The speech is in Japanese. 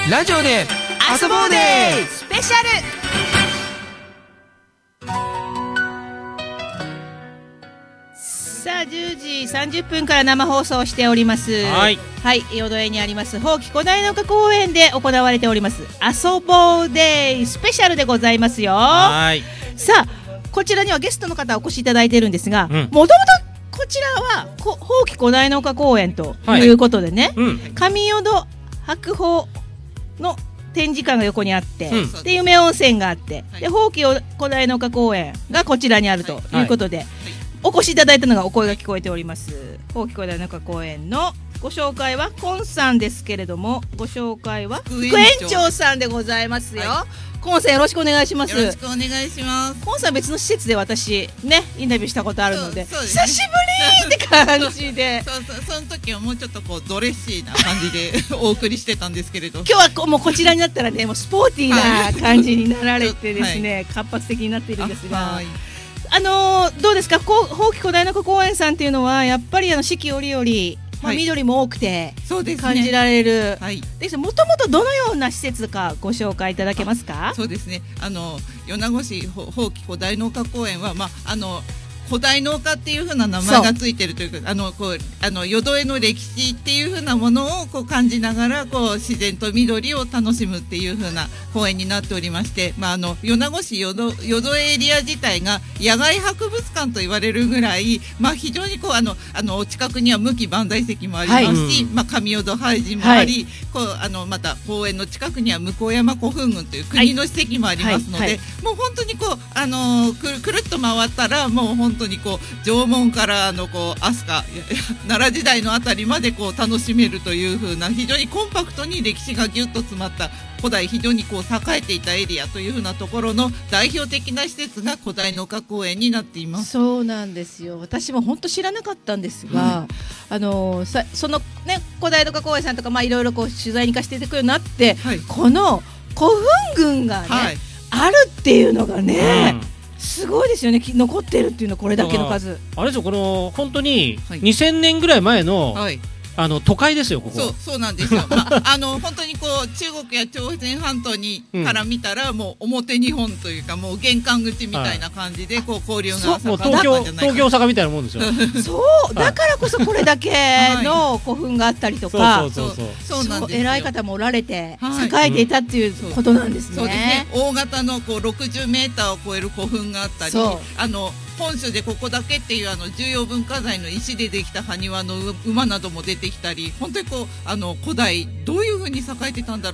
ラジオで遊ぼうでスペシャル。さあ10時30分から生放送しております。 はい、 淀江にあります宝木古代農家公園で行われております遊ぼうデイスペシャルでございますよ。 はい、 さあこちらにはゲストの方お越しいただいているんですが、もともとこちらは宝木古代農家公園ということでね、上淀白鳳の展示館が横にあって、で夢温泉があって、で宝木古代農家公園がこちらにあるということで、お越しいただいたのがお声が聞こえております宝木古代農家公園のご紹介はコンさんですけれども、ご紹介は副園長さんでございますよ。コンさんよろしくお願いします。 よろしくお願いします。 コンさん別の施設で私ねインタビューしたことあるので、久しぶりって感じでその時はもうちょっとこうドレッシーな感じでお送りしてたんですけれど、 今日はもうこちらになったらねもうスポーティーな感じになられてですね、活発的になっているんですが、どうですか宝木古代農家公園さんっていうのはやっぱり四季折々緑も多くて感じられる。もともとどのような施設かご紹介いただけますか。 そうですね、米子市宝木古代農家公園は、古代農家っていう風な名前がついてるというか、淀江の歴史っていう風なものをこう感じながら自然と緑を楽しむっていう風な公園になっておりまして、米子市淀江エリア自体が野外博物館と言われるぐらい、非常にお近くには向き万代石もありますし、上淀拝寺もあり、また公園の近くには向山古墳群という国の史跡もありますので、もう本当にくるっと回ったらもう本当に縄文から飛鳥奈良時代のあたりまで楽しめるという風な非常にコンパクトに歴史がぎゅっと詰まった古代非常に栄えていたエリアという風なところの代表的な施設が古代農家公園になっています。 そうなんですよ。私も本当知らなかったんですが、そのね古代農家公園さんとかいろいろ取材に行かせていただくようになって、この古墳群がね、あるっていうのがね、すごいですよね。残ってるっていうのこれだけの数。 あれですよ、この本当に2000年ぐらい前の、都会ですよここ。 そうなんですよ。本当に中国や朝鮮半島から見たらもう表日本というかもう玄関口みたいな感じで交流が盛んだったんじゃないかな。 東京大阪みたいなもんですよ。 そうだからこそこれだけの古墳があったりとか、偉い方もおられて栄えていたっていうことなんですね。 そうですね。大型の60メーターを超える古墳があったり、本州でここだけっていう重要文化財の石でできた埴輪の馬なども出てきたり、本当に古代どういう風に栄えてたんだろ